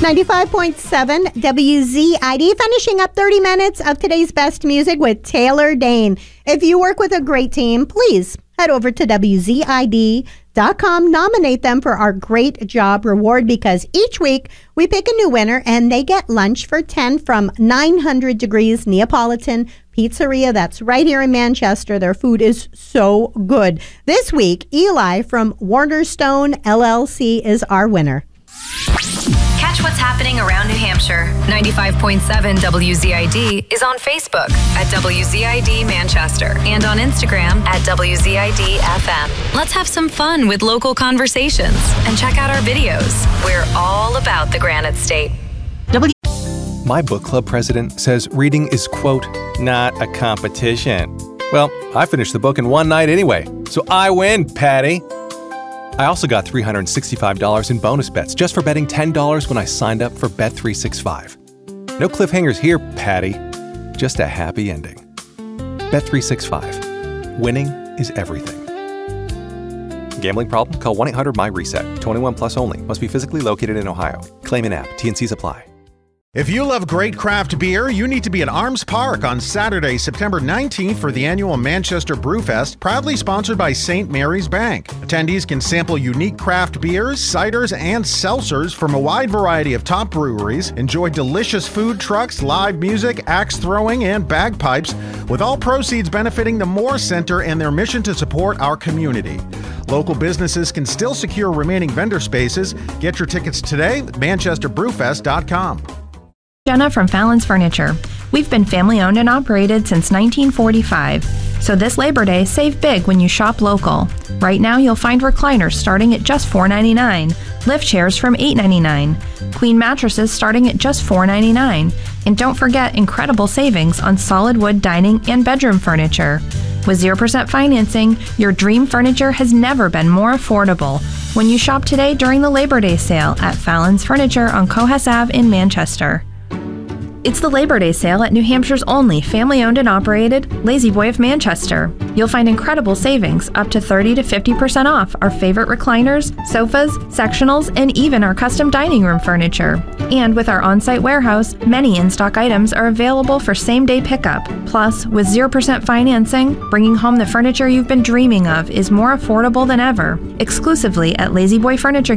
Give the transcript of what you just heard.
95.7 WZID, finishing up 30 minutes of today's best music with Taylor Dane. If you work with a great team, please head over to WZID.com. Nominate them for our Great Job Reward, because each week we pick a new winner and they get lunch for 10 from 900 Degrees Neapolitan Pizzeria. That's right here in Manchester. Their food is so good. This week, Eli from Warnerstone LLC is our winner. Catch what's happening around New Hampshire. 95.7 WZID is on Facebook at WZID Manchester and on Instagram at WZID FM. Let's have some fun with local conversations and check out our videos. We're all about the Granite State. My book club president says reading is, quote, not a competition. Well, I finished the book in one night anyway, so I win, Patty. I also got $365 in bonus bets just for betting $10 when I signed up for Bet365. No cliffhangers here, Patty. Just a happy ending. Bet365. Winning is everything. Gambling problem? Call 1-800-MY-RESET. 21 plus only. Must be physically located in Ohio. Claim in app. T&Cs apply. If you love great craft beer, you need to be at Arms Park on Saturday, September 19th for the annual Manchester Brewfest, proudly sponsored by St. Mary's Bank. Attendees can sample unique craft beers, ciders, and seltzers from a wide variety of top breweries, enjoy delicious food trucks, live music, axe throwing, and bagpipes, with all proceeds benefiting the Moore Center and their mission to support our community. Local businesses can still secure remaining vendor spaces. Get your tickets today at manchesterbrewfest.com. Jenna from Fallon's Furniture. We've been family owned and operated since 1945. So this Labor Day, save big when you shop local. Right now you'll find recliners starting at just $4.99, lift chairs from $8.99, queen mattresses starting at just $4.99, and don't forget incredible savings on solid wood dining and bedroom furniture. With 0% financing, your dream furniture has never been more affordable when you shop today during the Labor Day sale at Fallon's Furniture on Cohas Ave in Manchester. It's the Labor Day sale at New Hampshire's only family-owned and operated Lazy Boy of Manchester. You'll find incredible savings, up to 30 to 50% off our favorite recliners, sofas, sectionals, and even our custom dining room furniture. And with our on-site warehouse, many in-stock items are available for same-day pickup. Plus, with 0% financing, bringing home the furniture you've been dreaming of is more affordable than ever. Exclusively at Lazy Boy Furniture